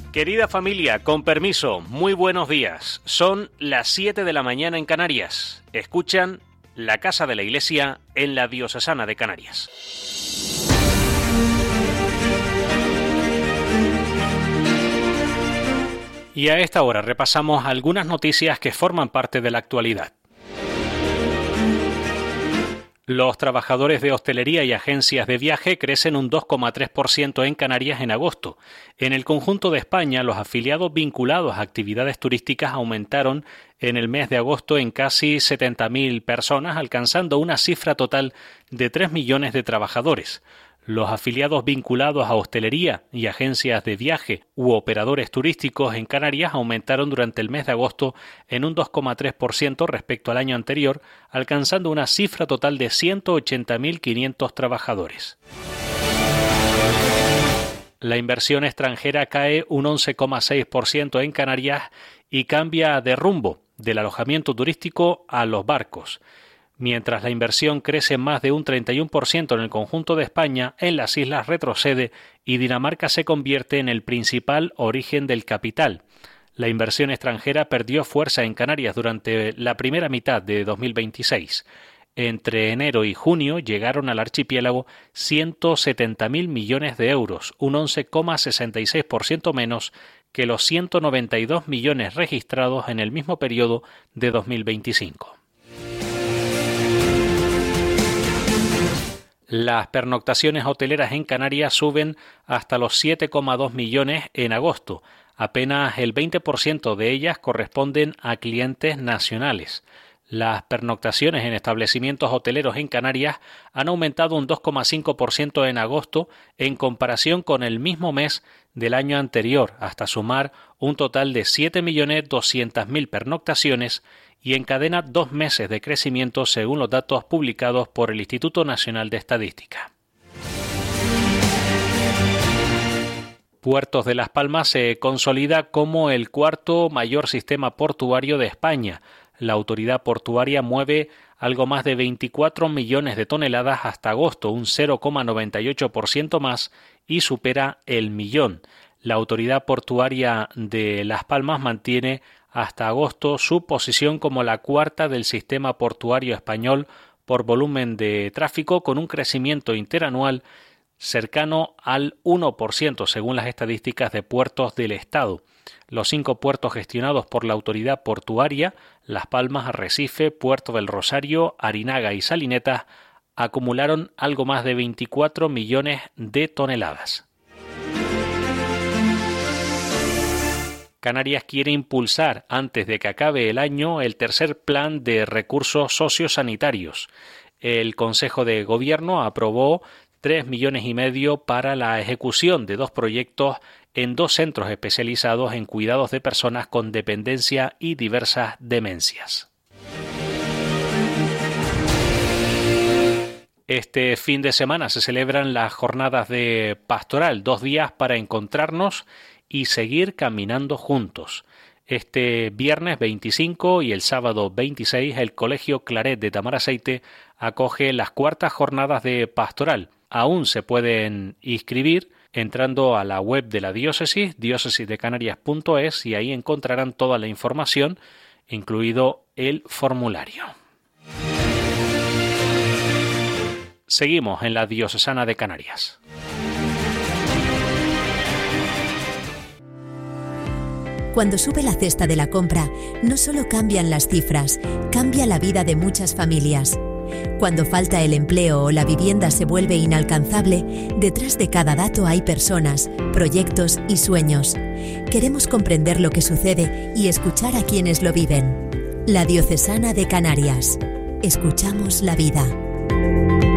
Querida familia, con permiso, muy buenos días. Son las 7 de la mañana en Canarias. Escuchan La Casa de la Iglesia en la Diocesana de Canarias. Y a esta hora repasamos algunas noticias que forman parte de la actualidad. Los trabajadores de hostelería y agencias de viaje crecen un 2,3% en Canarias en agosto. En el conjunto de España, los afiliados vinculados a actividades turísticas aumentaron en el mes de agosto en casi 70.000 personas, alcanzando una cifra total de 3 millones de trabajadores. Los afiliados vinculados a hostelería y agencias de viaje u operadores turísticos en Canarias aumentaron durante el mes de agosto en un 2,3% respecto al año anterior, alcanzando una cifra total de 180.500 trabajadores. La inversión extranjera cae un 11,6% en Canarias y cambia de rumbo del alojamiento turístico a los barcos. Mientras la inversión crece más de un 31% en el conjunto de España, en las islas retrocede y Dinamarca se convierte en el principal origen del capital. La inversión extranjera perdió fuerza en Canarias durante la primera mitad de 2026. Entre enero y junio llegaron al archipiélago 170.000 millones de euros, un 11,66% menos que los 192 millones registrados en el mismo periodo de 2025. Las pernoctaciones hoteleras en Canarias suben hasta los 7,2 millones en agosto. Apenas el 20% de ellas corresponden a clientes nacionales. Las pernoctaciones en establecimientos hoteleros en Canarias han aumentado un 2,5% en agosto en comparación con el mismo mes del año anterior, hasta sumar un total de 7.200.000 pernoctaciones y encadena 2 meses de crecimiento según los datos publicados por el Instituto Nacional de Estadística. Puertos de Las Palmas se consolida como el cuarto mayor sistema portuario de España. La autoridad portuaria mueve algo más de 24 millones de toneladas hasta agosto, un 0,98% más, y supera el millón. La autoridad portuaria de Las Palmas mantiene hasta agosto su posición como la cuarta del sistema portuario español por volumen de tráfico, con un crecimiento interanual cercano al 1% según las estadísticas de puertos del Estado. Los 5 puertos gestionados por la autoridad portuaria, Las Palmas, Arrecife, Puerto del Rosario, Arinaga y Salineta, acumularon algo más de 24 millones de toneladas. Canarias quiere impulsar, antes de que acabe el año, el tercer plan de recursos sociosanitarios. El Consejo de Gobierno aprobó 3,5 millones para la ejecución de 2 proyectos en 2 centros especializados en cuidados de personas con dependencia y diversas demencias. Este fin de semana se celebran las jornadas de pastoral, 2 días para encontrarnos y seguir caminando juntos. Este viernes 25 y el sábado 26, el Colegio Claret de Tamaraceite acoge las 4ª jornadas de pastoral. Aún se pueden inscribir entrando a la web de la diócesis, diocesisdecanarias.es, y ahí encontrarán toda la información, incluido el formulario. Seguimos en la Diocesana de Canarias. Cuando sube la cesta de la compra, no solo cambian las cifras, cambia la vida de muchas familias. Cuando falta el empleo o la vivienda se vuelve inalcanzable, detrás de cada dato hay personas, proyectos y sueños. Queremos comprender lo que sucede y escuchar a quienes lo viven. La Diocesana de Canarias. Escuchamos la vida.